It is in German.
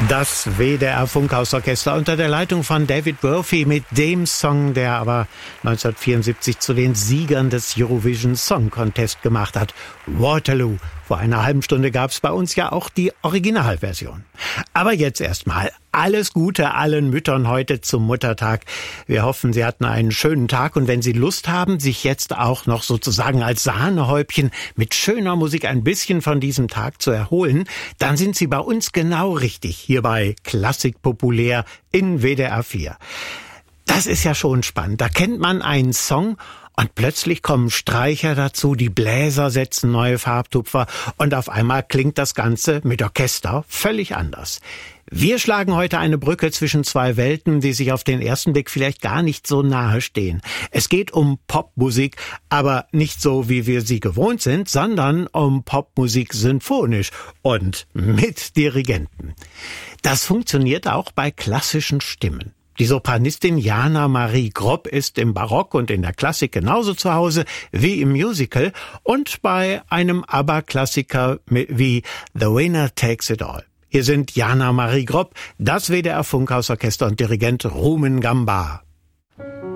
Das WDR Funkhausorchester unter der Leitung von David Brophy mit dem Song, der aber 1974 zu den Siegern des Eurovision Song Contest gemacht hat. Waterloo. Vor einer halben Stunde gab's bei uns ja auch die Originalversion. Aber jetzt erstmal alles Gute allen Müttern heute zum Muttertag. Wir hoffen, Sie hatten einen schönen Tag und wenn Sie Lust haben, sich jetzt auch noch sozusagen als Sahnehäubchen mit schöner Musik ein bisschen von diesem Tag zu erholen, dann sind Sie bei uns genau richtig, hier bei Klassik Populär in WDR 4. Das ist ja schon spannend. Da kennt man einen Song und plötzlich kommen Streicher dazu, die Bläser setzen neue Farbtupfer und auf einmal klingt das Ganze mit Orchester völlig anders. Wir schlagen heute eine Brücke zwischen zwei Welten, die sich auf den ersten Blick vielleicht gar nicht so nahe stehen. Es geht um Popmusik, aber nicht so, wie wir sie gewohnt sind, sondern um Popmusik sinfonisch und mit Dirigenten. Das funktioniert auch bei klassischen Stimmen. Die Sopranistin Jana Marie Grob ist im Barock und in der Klassik genauso zu Hause wie im Musical und bei einem ABBA-Klassiker wie The Winner Takes It All. Hier sind Jana Marie Grob, das WDR Funkhausorchester und Dirigent Rumen Gambár.